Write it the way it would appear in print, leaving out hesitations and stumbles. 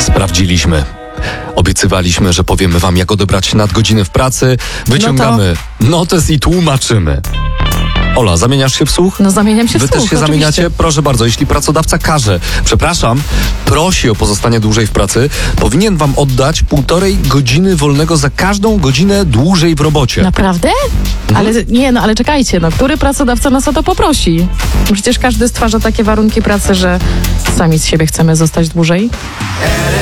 Sprawdziliśmy. Obiecywaliśmy, że powiemy wam, jak odebrać nadgodziny w pracy. Wyciągamy notes i tłumaczymy. Ola, zamieniasz się w słuch? No zamieniam się w Wy słuch, też się oczywiście. zamieniacie? Proszę bardzo, jeśli pracodawca prosi o pozostanie dłużej w pracy, powinien wam oddać 1,5 godziny wolnego za każdą godzinę dłużej w robocie. Naprawdę? Ale czekajcie, który pracodawca nas o to poprosi? Przecież każdy stwarza takie warunki pracy, że sami z siebie chcemy zostać dłużej.